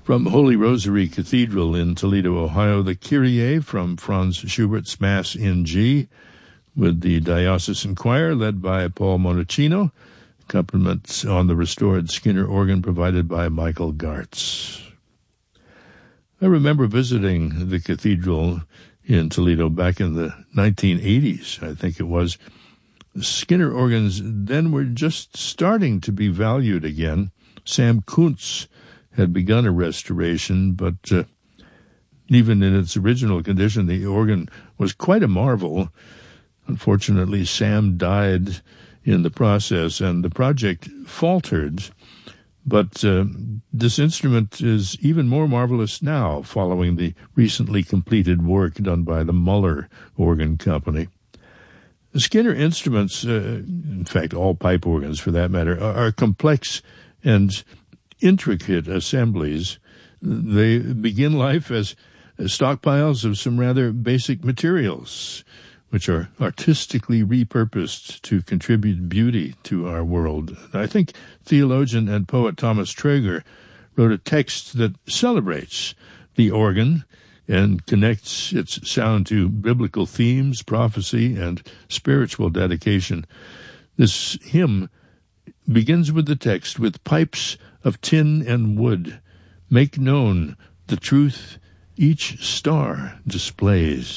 From Holy Rosary Cathedral in Toledo, Ohio, the Kyrie from Franz Schubert's Mass in G, with the diocesan choir led by Paul Monachino, accompaniment on the restored Skinner organ provided by Michael Gartz. I remember visiting the cathedral in Toledo back in the 1980s, I think it was. Skinner organs then were just starting to be valued again. Sam Kuntz had begun a restoration, but even in its original condition, the organ was quite a marvel. Unfortunately, Sam died in the process, and the project faltered. But this instrument is even more marvelous now, following the recently completed work done by the Muller Organ Company. Skinner instruments, in fact, all pipe organs for that matter, are complex and intricate assemblies. They begin life as stockpiles of some rather basic materials, which are artistically repurposed to contribute beauty to our world. I think theologian and poet Thomas Traeger wrote a text that celebrates the organ and connects its sound to biblical themes, prophecy, and spiritual dedication. This hymn begins with the text, "With pipes of tin and wood, make known the truth each star displays."